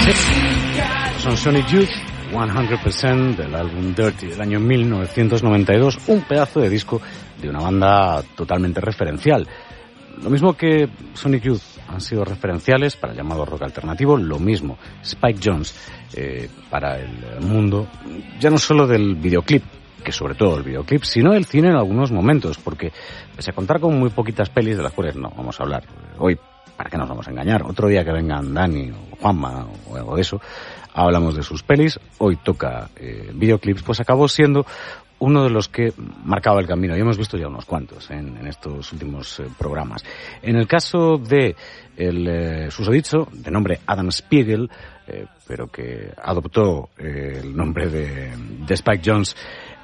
Son Sonic Youth, 100% del álbum Dirty del año 1992, un pedazo de disco de una banda totalmente referencial. Lo mismo que Sonic Youth han sido referenciales para el llamado rock alternativo, lo mismo Spike Jonze para el mundo, ya no solo del videoclip, que sobre todo el videoclip, sino del cine en algunos momentos, porque pese a contar con muy poquitas pelis de las cuales no vamos a hablar hoy, ¿para qué nos vamos a engañar? Otro día que vengan Dani o Juanma o algo de eso, hablamos de sus pelis, hoy toca videoclips, pues acabó siendo uno de los que marcaba el camino, y hemos visto ya unos cuantos en estos últimos programas. En el caso de el susodicho, de nombre Adam Spiegel, pero que adoptó el nombre de Spike Jonze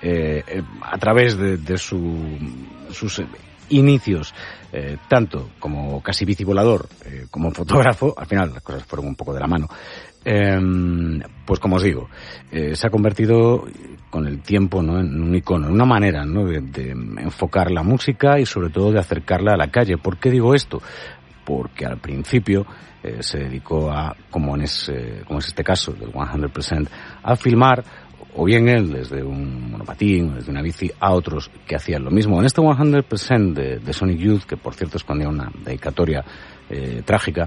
a través de sus inicios, tanto como casi bicivolador como fotógrafo, al final las cosas fueron un poco de la mano. Pues como os digo, se ha convertido con el tiempo, ¿no?, en un icono, en una manera, ¿no?, de enfocar la música y sobre todo de acercarla a la calle. ¿Por qué digo esto? Porque al principio se dedicó a, como es este caso del 100%, a filmar o bien él desde un monopatín o desde una bici a otros que hacían lo mismo. En este 100% de Sonic Youth, que por cierto escondía una dedicatoria trágica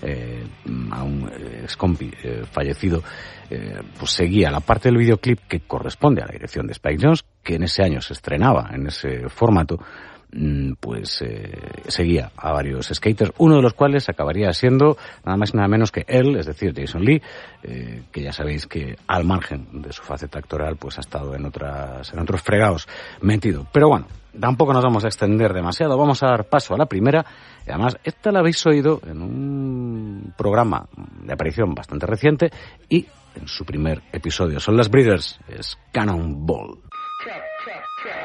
a un excompi fallecido, pues seguía la parte del videoclip que corresponde a la dirección de Spike Jonze, que en ese año se estrenaba en ese formato. Pues seguía a varios skaters, uno de los cuales acabaría siendo nada más y nada menos que él, es decir, Jason Lee, que ya sabéis que al margen de su faceta actoral pues ha estado en otros fregados metido. Pero bueno, tampoco nos vamos a extender demasiado, vamos a dar paso a la primera, y además esta la habéis oído en un programa de aparición bastante reciente y en su primer episodio. Son las Breeders, es Cannonball.